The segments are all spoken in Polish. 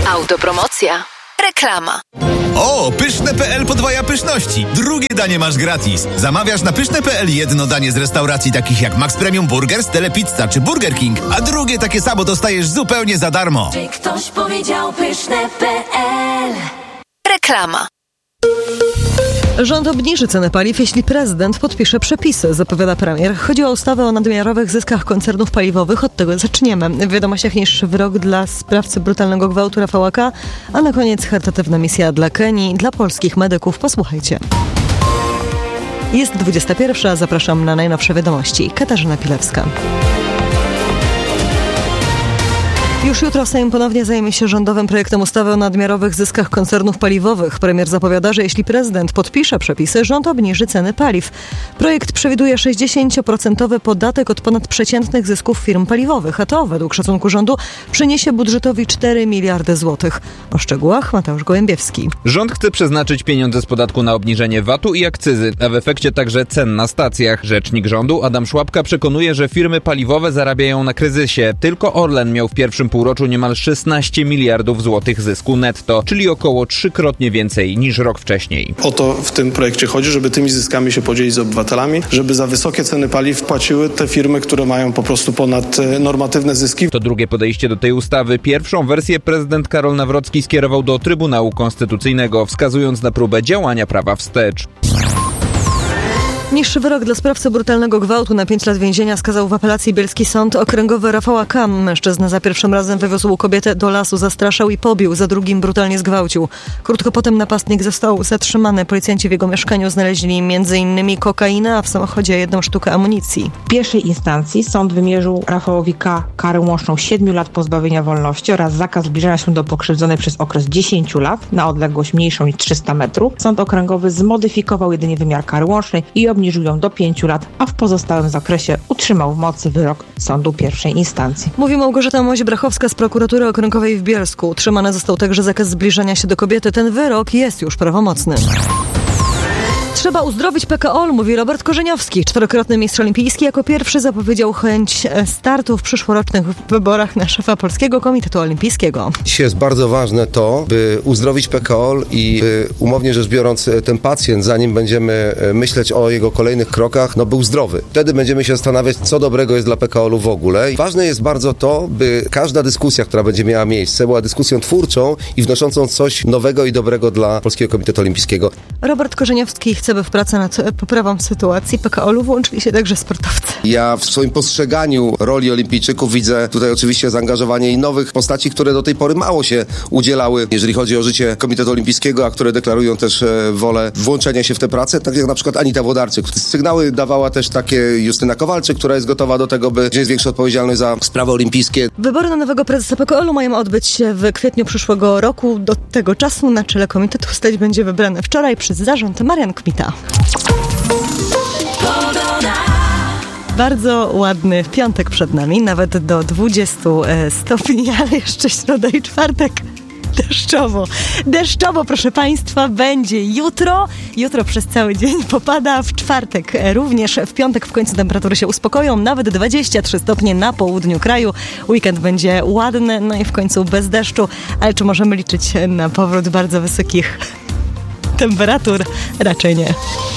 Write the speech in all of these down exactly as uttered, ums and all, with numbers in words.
Autopromocja. Reklama. O, pyszne kropka pe el podwaja pyszności. Drugie danie masz gratis. Zamawiasz na pyszne kropka pe el jedno danie z restauracji takich jak Max Premium Burgers, Telepizza czy Burger King, a drugie takie samo dostajesz zupełnie za darmo. Czy ktoś powiedział pyszne kropka pe el? Reklama. Rząd obniży cenę paliw, jeśli prezydent podpisze przepisy, zapowiada premier. Chodzi o ustawę o nadmiarowych zyskach koncernów paliwowych. Od tego zaczniemy. W wiadomościach niższy wyrok dla sprawcy brutalnego gwałtu Rafała K., a na koniec charytatywna misja dla Kenii, dla polskich medyków. Posłuchajcie. Jest dwudziesta pierwsza. Zapraszam na najnowsze wiadomości. Katarzyna Pilewska. Już jutro Sejm ponownie zajmie się rządowym projektem ustawy o nadmiarowych zyskach koncernów paliwowych. Premier zapowiada, że jeśli prezydent podpisze przepisy, rząd obniży ceny paliw. Projekt przewiduje sześćdziesięcioprocentowy podatek od ponadprzeciętnych zysków firm paliwowych, a to według szacunku rządu przyniesie budżetowi cztery miliardy złotych. O szczegółach Mateusz Gołębiewski. Rząd chce przeznaczyć pieniądze z podatku na obniżenie vatu i akcyzy, a w efekcie także cen na stacjach. Rzecznik rządu Adam Szłapka przekonuje, że firmy paliwowe zarabiają na kryzysie. Tylko Orlen miał w pierwszym półroczu niemal szesnaście miliardów złotych zysku netto, czyli około trzykrotnie więcej niż rok wcześniej. O to w tym projekcie chodzi, żeby tymi zyskami się podzielić z obywatelami, żeby za wysokie ceny paliw płaciły te firmy, które mają po prostu ponad normatywne zyski. To drugie podejście do tej ustawy. Pierwszą wersję prezydent Karol Nawrocki skierował do Trybunału Konstytucyjnego, wskazując na próbę działania prawa wstecz. Niższy wyrok dla sprawcy brutalnego gwałtu na pięć lat więzienia skazał w apelacji bielski sąd okręgowy Rafała K. Mężczyzna za pierwszym razem wywiózł kobietę do lasu, zastraszał i pobił, za drugim brutalnie zgwałcił. Krótko potem napastnik został zatrzymany. Policjanci w jego mieszkaniu znaleźli między innymi kokainę, a w samochodzie jedną sztukę amunicji. W pierwszej instancji sąd wymierzył Rafałowi K. karę łączną siedmiu lat pozbawienia wolności oraz zakaz zbliżania się do pokrzywdzonej przez okres dziesięciu lat na odległość mniejszą niż trzysta metrów. Sąd okręgowy zmodyfikował jedynie wymiar kary łącznej i obniżył ją do pięciu lat, a w pozostałym zakresie utrzymał w mocy wyrok sądu pierwszej instancji. Mówi Małgorzata Moź-Brachowska z prokuratury okręgowej w Bielsku. Utrzymany został także zakaz zbliżania się do kobiety. Ten wyrok jest już prawomocny. Trzeba uzdrowić P K O L, mówi Robert Korzeniowski. Czterokrotny mistrz olimpijski jako pierwszy zapowiedział chęć startu w przyszłorocznych wyborach na szefa Polskiego Komitetu Olimpijskiego. Dzisiaj jest bardzo ważne to, by uzdrowić P K O L i by, umownie rzecz biorąc, ten pacjent, zanim będziemy myśleć o jego kolejnych krokach, no był zdrowy. Wtedy będziemy się zastanawiać, co dobrego jest dla P K O L-u w ogóle. I ważne jest bardzo to, by każda dyskusja, która będzie miała miejsce, była dyskusją twórczą i wnoszącą coś nowego i dobrego dla Polskiego Komitetu Olimpijskiego. Robert Korzeniowski chce, by w pracy nad poprawą sytuacji P K O L-u włączyli się także sportowcy. Ja w swoim postrzeganiu roli olimpijczyków widzę tutaj oczywiście zaangażowanie i nowych postaci, które do tej pory mało się udzielały, jeżeli chodzi o życie Komitetu Olimpijskiego, a które deklarują też wolę włączenia się w tę pracę, tak jak na przykład Anita Włodarczyk. Sygnały dawała też takie Justyna Kowalczyk, która jest gotowa do tego, by wziąć większą odpowiedzialność za sprawy olimpijskie. Wybory na nowego prezesa P K O L-u mają odbyć się w kwietniu przyszłego roku. Do tego czasu na czele komitetu stać będzie wybrany wczoraj przez zarząd Marian Kmita. Bardzo ładny piątek przed nami, nawet do dwudziestu stopni, ale jeszcze środa i czwartek. Deszczowo. Deszczowo, proszę Państwa, będzie jutro. Jutro przez cały dzień popada, w czwartek również. W piątek w końcu temperatury się uspokoją, nawet dwadzieścia trzy stopnie na południu kraju. Weekend będzie ładny, no i w końcu bez deszczu. Ale czy możemy liczyć na powrót bardzo wysokich temperatur? Raczej nie.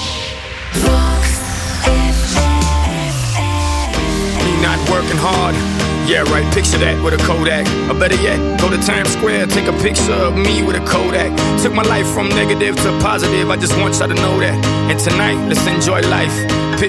Working hard, yeah right, picture that with a Kodak. Or better yet, go to Times Square, take a picture of me with a Kodak. Took my life from negative to positive, I just want y'all to know that. And tonight, let's enjoy life.